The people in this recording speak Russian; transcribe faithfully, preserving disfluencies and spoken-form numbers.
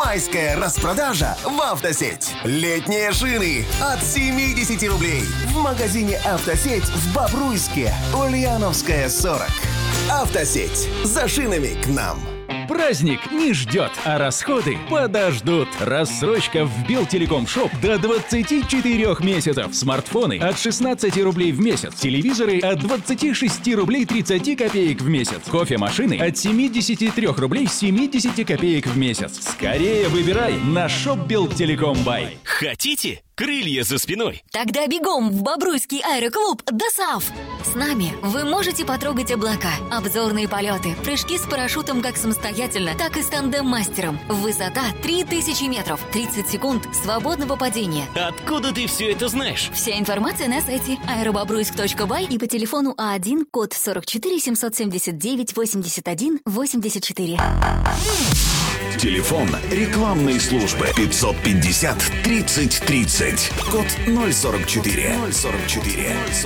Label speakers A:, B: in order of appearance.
A: Майская распродажа в «Автосеть». Летние шины от семьдесят рублей. В магазине «Автосеть» в Бобруйске. Ульяновская, сорок. «Автосеть». За шинами к нам.
B: Праздник не ждет, а расходы подождут. Рассрочка в Белтелеком Шоп до двадцати четырёх месяцев. Смартфоны от шестнадцати рублей в месяц. Телевизоры от двадцати шести рублей тридцати копеек в месяц. Кофемашины от семидесяти трёх рублей семидесяти копеек в месяц. Скорее выбирай на Шоп Белтелеком Бай.
C: Хотите? Крылья за спиной.
D: Тогда бегом в Бобруйский аэроклуб ДОСААФ. С нами вы можете потрогать облака, обзорные полеты, прыжки с парашютом как самостоятельно, так и с тандем-мастером. Высота три тысячи метров, тридцать секунд свободного падения.
C: Откуда ты все это знаешь?
D: Вся информация на сайте аэробобруйск точка бай и по телефону А один, код сорок четыре семьсот семьдесят девять восемьдесят один восемьдесят четыре.
A: Телефон рекламной службы пятьсот пятьдесят тридцать тридцать. Код ноль сорок четыре. ноль сорок четыре.